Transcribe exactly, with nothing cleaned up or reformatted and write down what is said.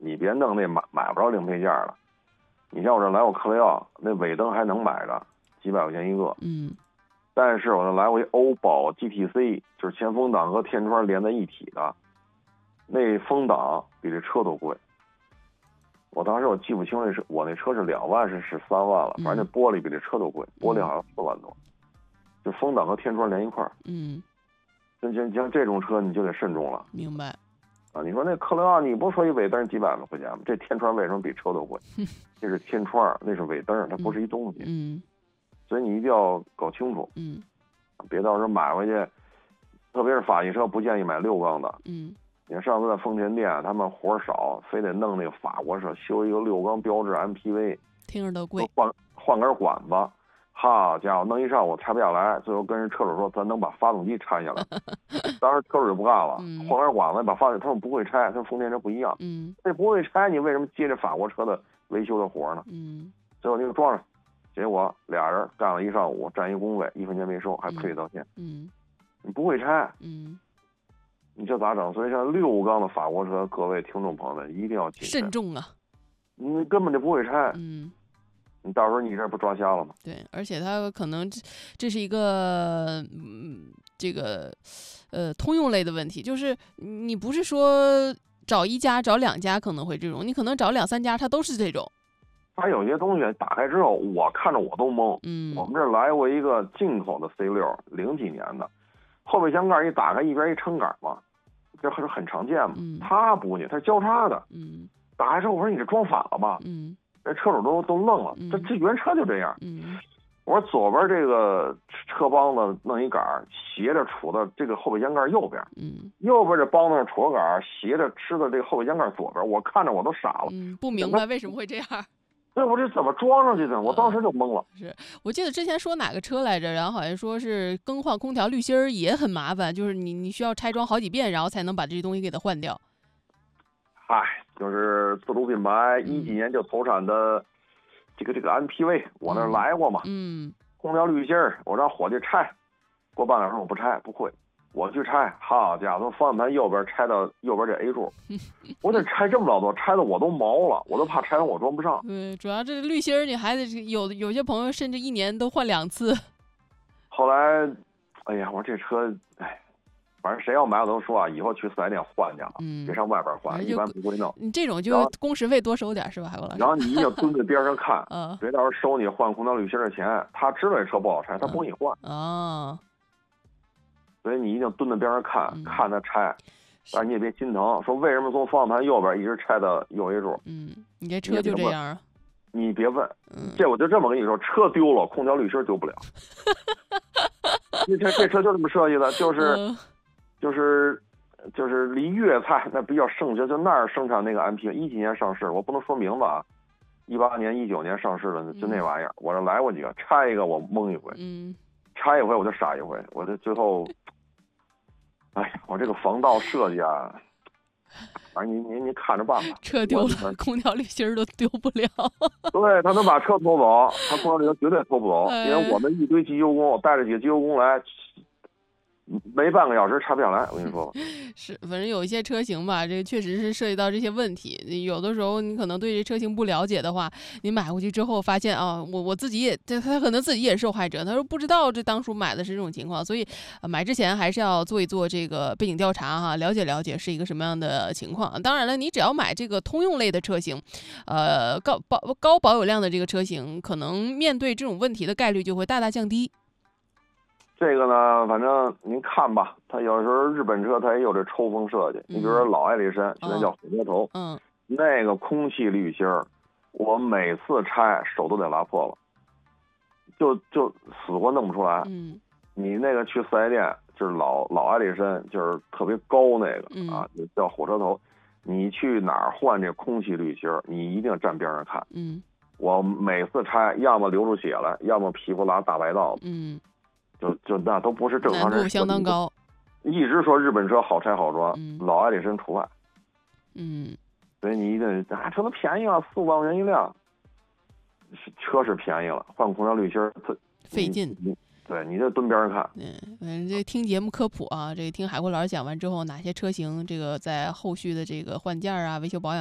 你别弄那买买不着零配件了。你像我这来过克雷奥，那尾灯还能买着，几百块钱一个。 嗯。 但是我这来过一欧宝 G T C， 就是前风挡和天窗连在一体的，那风挡比这车都贵。我当时我记不清那是我那车是两万是是三万了，反正那玻璃比这车都贵，玻璃好像四万多。就风挡和天窗连一块儿。 嗯。 那像像这种车你就得慎重了。 明白。 啊，你说那克雷奥，你不说一尾灯几百块钱吗？这天窗为什么比车都贵？这是天窗，那是尾灯，它不是一东西。 嗯。 所以你一定要搞清楚。 嗯。 别到时候买回去，特别是法系车，不建议买六缸的。 嗯。 你看上次在丰田店，他们活少，非得弄那个法国车修一个六缸标致 M P V， 听着都贵。 换换根管子。好家伙，弄一上午拆不下来，最后跟人车主说咱能把发动机拆下来。当时车主就不干了， 嗯、 换根管子把发动机，他们不会拆，跟丰田车不一样。 嗯， 这不会拆，你为什么接着法国车的维修的活呢？ 嗯， 最后你就装上，结果俩人干了一上午，占一工位，一分钱没收，还赔礼道歉。 嗯， 你不会拆， 嗯， 你这咋整？所以像六缸的法国车，各位听众朋友们一定要谨慎慎重啊！ 你根本就不会拆。 嗯。 你到时候你这不抓瞎了吗？ 对，而且它可能这这是一个嗯，这个呃通用类的问题，就是你不是说找一家找两家可能会这种，你可能找两三家它都是这种。 它有些东西打开之后，我看着我都懵。 嗯， 我们这来过一个进口的 C 六，零几年的，后备箱盖一打开，一边一撑杆嘛，这是很常见嘛。 嗯， 它不行，它是交叉的。 嗯， 打开之后我说你这装反了吧？ 嗯。 这车主都都愣了，这这原车就这样。 嗯， 我说左边这个车帮子弄一杆斜着杵到这个后备箱盖右边， 嗯， 右边这帮子杵杆斜着吃的这个后备箱盖左边，我看着我都傻了， 嗯，不明白为什么会这样。 对，我这怎么装上去的？我当时就懵了。 是我记得之前说哪个车来着，然后好像说是更换空调滤芯儿也很麻烦，就是你你需要拆装好几遍，然后才能把这东西给它换掉。 嗨，就是自主品牌一几年就投产的这个这个 M P V， 我那儿来过嘛。 嗯， 空调滤芯儿，我让伙计拆，过半个小时我不拆，不会，我去拆。好家伙，方向盘右边拆到右边这 A 柱，我得拆这么老多，拆的我都毛了，我都怕拆完我装不上。 对，主要这滤芯儿你还得有有些朋友甚至一年都换两次。 后来，哎呀，我说这车，哎。反正谁要买我都说啊，以后去四 S 店换去啊， 嗯， 别上外边换，一般不会弄。 你这种就工时费多收点是吧，海国老师？ 然后你一定蹲在边上看， 嗯， 别到时候收你换空调滤芯的钱，他知道这车不好拆，他不给你换。 哦， 所以你一定蹲在边上看， 嗯、 看他拆，但是你也别心疼，说为什么从方向盘右边一直拆到右 A 柱？ 嗯，你这车就这样啊？ 你别问， 嗯、 这我就这么跟你说，车丢了，空调滤芯丢不了。这这这车就这么设计的，就是。 嗯就是就是离粤菜那比较盛行，就那儿生产那个 M P V， 一几年上市，我不能说名字啊，一八年、一九年上市的，就那玩意儿，我这来过几个，拆一个我蒙一回， 嗯， 拆一回我就傻一回，我这最后，哎呀，我这个防盗设计啊，反正你你你看着办吧。 车丢了，空调滤芯都丢不了。 对，他能把车偷走，他空调滤芯绝对偷不走，因为我们一堆机油工，我带着几个机油工来。没半个小时拆不下来，我跟你说。 是，反正有一些车型吧，这确实是涉及到这些问题。有的时候你可能对这车型不了解的话，你买回去之后发现啊，我我自己也，他可能自己也是受害者。他说不知道这当初买的是这种情况，所以、呃、买之前还是要做一做这个背景调查哈，了解了解是一个什么样的情况。当然了，你只要买这个通用类的车型，呃，高保高保有量的这个车型，可能面对这种问题的概率就会大大降低。 这个呢，反正您看吧，它有时候日本车它也有这抽风设计。嗯、你比如说老爱丽绅，现在叫火车头， 嗯， 那个空气滤芯儿，我每次拆手都得拉破了，就就死活弄不出来。 嗯， 你那个去四 S 店，就是老老爱丽绅，就是特别高那个、 嗯、 啊，就叫火车头。你去哪儿换这空气滤芯儿，你一定站边上看。 嗯， 我每次拆，要么流出血来，要么皮肤拉大白道。 嗯。 就就那都不是正常人， 难度相当高。 一直说日本车好拆好装， 嗯、 老爱丽绅除外。 嗯， 所以你一定啊，车都便宜了，四五万块钱一辆，车是便宜了，换空调滤芯特费劲。 对，你就蹲边上看。 嗯，反正这听节目科普啊，这听海国老师讲完之后，哪些车型这个在后续的这个换件啊、维修保养。